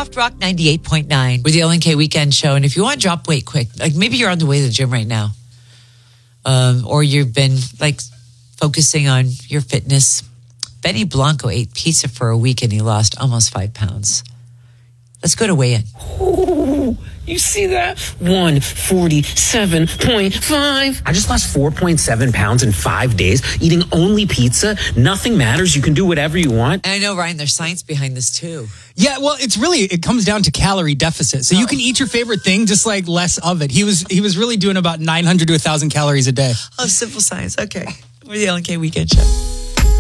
Soft Rock 98.9 with the LNK Weekend Show. And if you want to drop weight quick, like maybe you're on the way to the gym right now, or you've been like focusing on your fitness. Benny Blanco ate pizza for a week and he lost almost 5 pounds. Let's go to weigh-in. Ooh, you see that? 147.5. I just lost 4.7 pounds in 5 days eating only pizza. Nothing matters. You can do whatever you want. And I know, Ryan, there's science behind this too. Yeah, well, it comes down to calorie deficit. So you can eat your favorite thing, just like less of it. He was really doing about 900 to 1,000 calories a day. Oh, simple science. Okay. We're the LNK Weekend Show.